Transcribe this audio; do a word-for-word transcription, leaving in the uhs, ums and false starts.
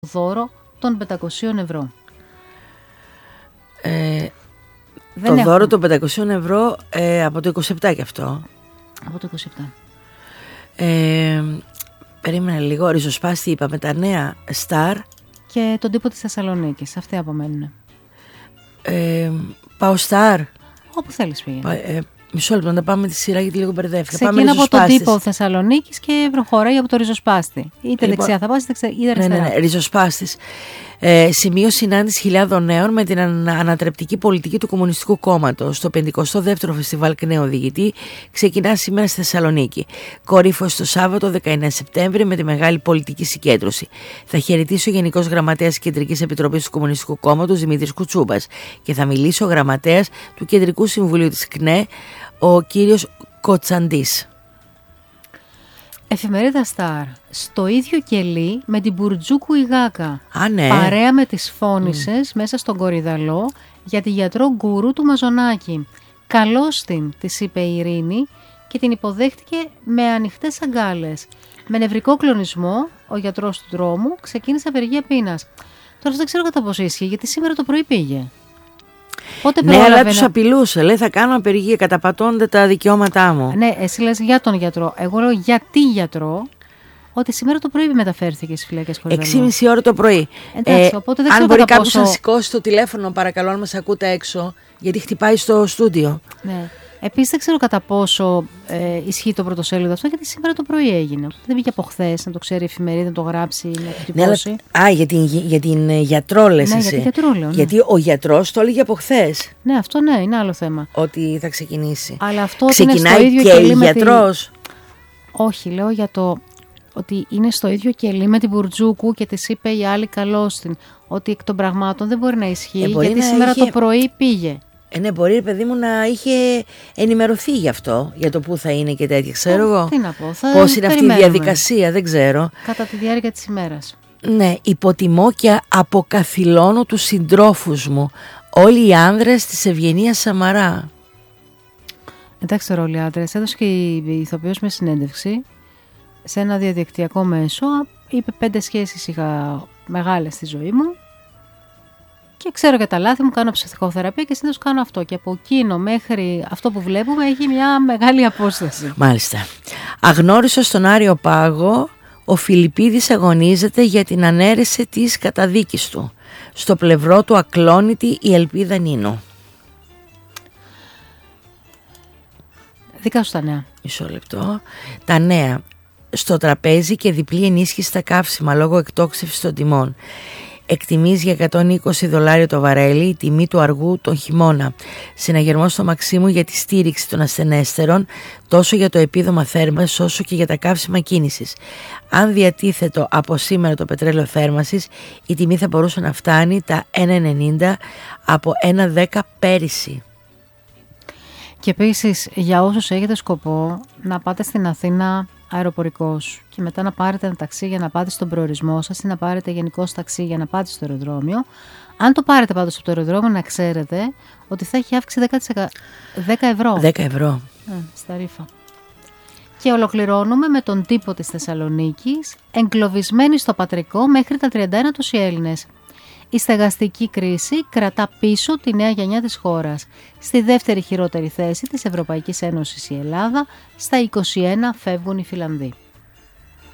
δώρο των πεντακοσίων ευρώ. Ε, Δεν το έχω. δώρο των πεντακοσίων ευρώ ε, από το είκοσι επτά και αυτό. Από το είκοσι επτά. Ε, περίμενα λίγο. Ριζοσπάστη είπαμε, τα νέα Star. Και τον τύπο της Θεσσαλονίκης. Αυτοί απομένουν. Ε, πάω Star. Όπου θέλεις πήγαινε. Ε, μισό λεπτό να τα πάμε τη σειρά γιατί λίγο μπερδεύτηκα. Ξεκίνα από τον τύπο Θεσσαλονίκης και προχωράει από το ριζοσπάστη. Είτε Λοιπόν, δεξιά θα πας, είτε ναι, αριστερά. ναι, ναι, ριζοσπάστης. Ε, σημείο συνάντηση χιλιάδων νέων με την ανα, ανατρεπτική πολιτική του Κομμουνιστικού Κόμματος. Το πενηκοστό δεύτερο Φεστιβάλ Νέο Οδηγητή ξεκινά σήμερα στη Θεσσαλονίκη. Κορύφωση το Σάββατο δεκαεννέα Σεπτέμβρη με τη μεγάλη πολιτική συγκέντρωση. Θα χαιρετήσει ο Γενικός Γραμματέας της Κεντρικής Επιτροπής του Κομμουνιστικού Κόμματος Δημήτρης Κουτσούμπας και θα μιλήσει ο Γραμματέας του Κεντρικού Συμβουλίου της ΚΝΕ, ο κύριος Κοτσαντής. Εφημερίδα Star. Στο ίδιο κελί με την Μπουρτζούκου η Γάκα. Α, ναι. Παρέα με τις φώνησες mm. μέσα στον κορυδαλό για τη γιατρό γκουρού του Μαζονάκη. Καλώς την, της είπε η Ειρήνη και την υποδέχτηκε με ανοιχτές αγκάλες. Με νευρικό κλονισμό, ο γιατρός του δρόμου ξεκίνησε απεργία πείνας. Τώρα δεν ξέρω κατά πόσο ίσχυε, γιατί σήμερα το πρωί πήγε. Πότε ναι, αλλά να... τους απειλούσε. Λέει, θα κάνω απεργία, καταπατώνται τα δικαιώματά μου. Ναι, εσύ λες για τον γιατρό. Εγώ λέω γιατί γιατρό, ότι σήμερα το πρωί μεταφέρθηκε στις φυλακές κορυδαλού. έξι και μισή ώρα το πρωί. Εντάξει, ε, οπότε δεν αν μπορεί κάποιος πόσο... να σηκώσει το τηλέφωνο, παρακαλώ, αν μας ακούτε έξω, γιατί χτυπάει στο στούντιο. Ναι. Επίσης δεν ξέρω κατά πόσο ε, ισχύει το πρωτοσέλιδο αυτό, γιατί σήμερα το πρωί έγινε. Δεν πήγε από χθες να το ξέρει η εφημερίδα, να το γράψει, να το τυπώσει. Ναι, αλλά... Α, για την, για την γιατρό λες ναι, εσύ. για την γιατρό λέω, ναι. Γιατί ο γιατρός το έλεγε από χθες. Ναι, αυτό ναι, είναι άλλο θέμα. Ότι θα ξεκινήσει. Αλλά αυτό ξεκινάει είναι στο ίδιο και κελί η με γιατρός. Τη... Όχι, λέω για το ότι είναι στο ίδιο κελί με την Μπουρτζούκου και της είπε η άλλη καλώς την, ότι εκ των πραγμάτων δεν μπορεί να ισχύει, ε, μπορεί γιατί να σήμερα είχε... το πρωί πήγε. Ε, ναι, μπορεί, παιδί μου, να είχε ενημερωθεί γι' αυτό, για το πού θα είναι και τέτοια. Ξέρω εγώ. Τι να πω, θα πώς είναι αυτή η διαδικασία, δεν ξέρω. Κατά τη διάρκεια της ημέρας. Ναι, υποτιμώ και αποκαθιλώνω τους συντρόφους μου. Όλοι οι άνδρες της Ευγενίας Σαμαρά. Εντάξει τώρα όλοι οι άντρες. Έδωσε και η ηθοποιός με συνέντευξη σε ένα διαδικτυακό μέσο. Είπε πέντε σχέσεις είχα μεγάλες στη ζωή μου. Και ξέρω για τα λάθη μου, κάνω ψυχοθεραπεία και συνήθως κάνω αυτό. Και από εκείνο μέχρι αυτό που βλέπουμε έχει μια μεγάλη απόσταση. Μάλιστα. Αγνώριστο στον Άριο Πάγο, ο Φιλιππίδης αγωνίζεται για την ανέρεση της καταδίκης του. Στο πλευρό του ακλόνητη η ελπίδα Νίνου. Δικά σου τα νέα. Μισό λεπτό. Τα νέα. Στο τραπέζι και διπλή ενίσχυση στα καύσιμα λόγω εκτόξευσης των τιμών. Εκτιμής για εκατόν είκοσι δολάρια το βαρέλι η τιμή του αργού τον χειμώνα. Συναγερμός στο Μαξίμου για τη στήριξη των ασθενέστερων, τόσο για το επίδομα θέρμανσης όσο και για τα καύσιμα κίνησης. Αν διατίθετο από σήμερα το πετρέλαιο θέρμανσης, η τιμή θα μπορούσε να φτάνει τα ένα ενενήντα από ένα δέκα πέρυσι. Και επίσης για όσους έχετε σκοπό να πάτε στην Αθήνα αεροπορικός και μετά να πάρετε ένα ταξί για να πάτε στον προορισμό σας ή να πάρετε γενικώς ταξί για να πάτε στο αεροδρόμιο, αν το πάρετε πάντως από το αεροδρόμιο να ξέρετε ότι θα έχει αύξηση δέκα ευρώ. δέκα ευρώ. Ε, στα ρήφα. Και ολοκληρώνουμε με τον τύπο της Θεσσαλονίκης, εγκλωβισμένοι στο πατρικό μέχρι τα τριάντα ένα τους οι Έλληνες. Η στεγαστική κρίση κρατά πίσω τη νέα γενιά της χώρας. Στη δεύτερη χειρότερη θέση της Ευρωπαϊκής Ένωσης η Ελλάδα, στα είκοσι ένα φεύγουν οι Φιλανδοί.